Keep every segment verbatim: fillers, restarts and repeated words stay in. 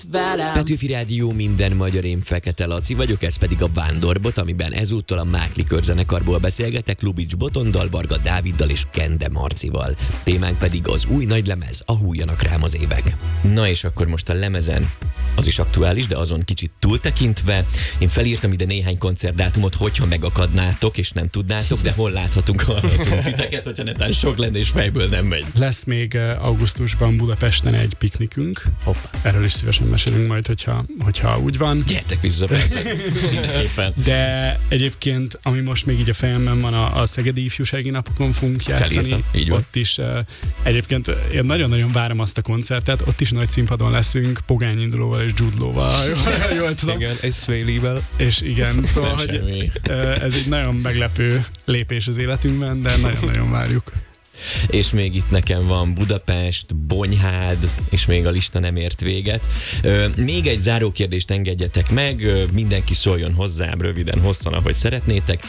velem. Petőfi Rádió, minden magyar, én Fekete Laci vagyok, ez pedig a Vándorbot, amiben ezúttal a Máklikör zenekarból beszélgetek Lubics Botondal, Varga Dáviddal és Kende Marcival. Témánk pedig az új nagylemez, a Hújjanak rám az évek. Na és akkor most a lemezen az is aktuális, de azon kicsit túltekintve. Én felírtam ide néhány koncertdátumot, hogyha megakadnátok és nem tudnátok, de hol láthatunk, hallhatunk titeket, hogyha netán sok lenne és fejből nem megy. Lesz még augusztusban Budapesten egy piknikünk. Hoppá. Erről is szívesen mesélünk majd, hogyha, hogyha úgy van. Gyertek vissza persze. Mindenképpen. De egyébként, ami most még így a fejemben van, a, a Szegedi Ifjúsági Napokon fogunk játszani. Felírtam, így van. Ott is uh, egyébként én nagyon-nagyon várom azt a koncertet, ott is nagy színpadon leszünk, Pogány Indulóval és Jude Law-val, jól, jól tudom. Igen, és Swaley-vel. És igen, szóval Nem hogy, uh, ez egy nagyon meglepő lépés az életünkben, de nagyon-nagyon várjuk. És még itt nekem van Budapest, Bonyhád, és még a lista nem ért véget. Még egy záró kérdést engedjetek meg, mindenki szóljon hozzám röviden, hosszan, ahogy szeretnétek.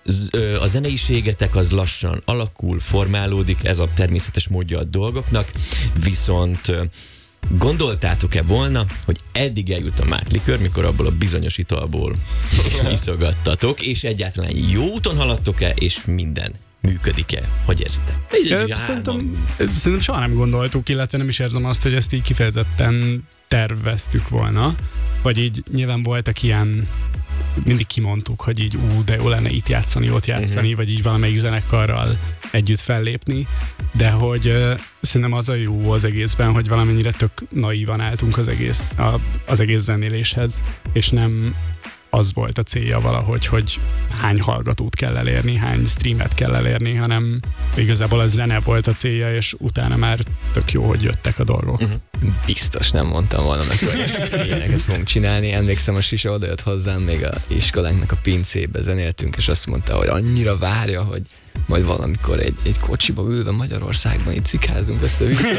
A zeneiségetek az lassan alakul, formálódik, ez a természetes módja a dolgoknak, viszont gondoltátok-e volna, hogy eddig eljut a Máklikör, mikor abból a bizonyos italból iszogattatok, és egyáltalán jó úton haladtok-e, és minden működik-e? Hogy érzitek? Szerintem, szerintem soha nem gondoltuk, illetve nem is érzem azt, hogy ezt így kifejezetten terveztük volna. Vagy így nyilván voltak ilyen, mindig kimondtuk, hogy így ú, de jó lenne itt játszani, ott játszani, uh-huh. vagy így valamelyik zenekarral együtt fellépni, de hogy uh, szerintem az a jó az egészben, hogy valamennyire tök naívan álltunk az egész, a, az egész zenéléshez, és nem az volt a célja valahogy, hogy hány hallgatót kell elérni, hány streamet kell elérni, hanem igazából a zene volt a célja, és utána már tök jó, hogy jöttek a dolgok. Uh-huh. Biztos nem mondtam volna meg, hogy ilyeneket fogunk csinálni. Emlékszem, a Sisa odajött hozzám, még a iskolánknak a pincébe zenéltünk, és azt mondta, hogy annyira várja, hogy majd valamikor egy, egy kocsiba ülve Magyarországban így cikázunk össze-vissza.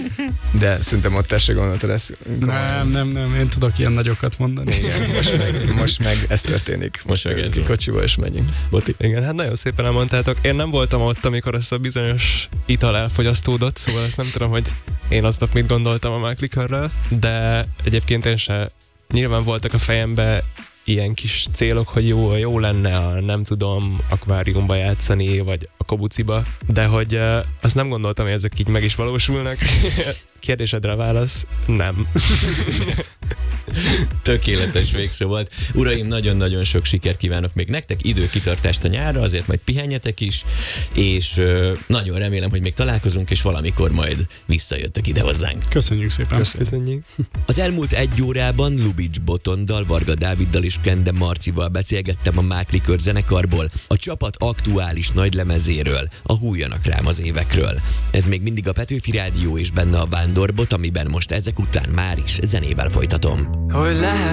De szerintem ott te se gondoltad ezt. Nem, nem, nem, én tudok ilyen nagyokat mondani. Igen, most meg, most meg ez történik. Most meg ez kocsiba is megyünk. Boti? Igen, hát nagyon szépen elmondtátok. Én nem voltam ott, amikor ez a bizonyos ital elfogyasztódott, szóval ezt nem tudom, hogy én aznap mit gondoltam a Máklikörrel, de egyébként én se. Nyilván voltak a fejembe ilyen kis célok, hogy jó, jó lenne a, nem tudom, akváriumba játszani, vagy a Kobuciba, de hogy uh, azt nem gondoltam, hogy ezek így meg is valósulnak. Kérdésedre válasz, nem. Tökéletes végszó volt. Uraim, nagyon-nagyon sok sikert kívánok még nektek, időkitartást a nyárra, azért majd pihenjetek is, és uh, nagyon remélem, hogy még találkozunk, és valamikor majd visszajöttek ide hozzánk. Köszönjük szépen. Köszönjük. Az elmúlt egy órában Lubics Botondal, Varga Dáviddal és Kende Marcival beszélgettem a Máklikör zenekarból, a csapat aktuális nagylemezéről, a Hújjanak rám az évekről. Ez még mindig a Petőfi Rádió, és benne a Vándorbot, amiben most ezek után már is zenével folytatom. Hogy lehet